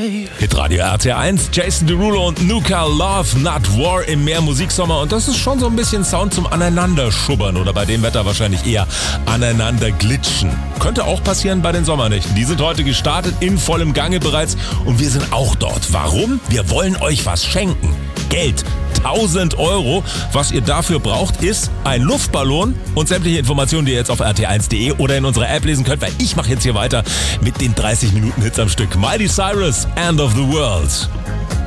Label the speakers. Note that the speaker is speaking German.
Speaker 1: Hitradio RT1, Jason Derulo und Nuka, Love Not War im Meer Musiksommer. Und das ist schon so ein bisschen Sound zum Aneinanderschubbern oder bei dem Wetter wahrscheinlich eher aneinander glitschen. Könnte auch passieren bei den Sommernächten. Die sind heute gestartet, in vollem Gange bereits und wir sind auch dort. Warum? Wir wollen euch was schenken. Geld. 1000 Euro. Was ihr dafür braucht, ist ein Luftballon und sämtliche Informationen, die ihr jetzt auf rt1.de oder in unserer App lesen könnt, weil ich mache jetzt hier weiter mit den 30 Minuten Hits am Stück. Miley Cyrus, End of the World.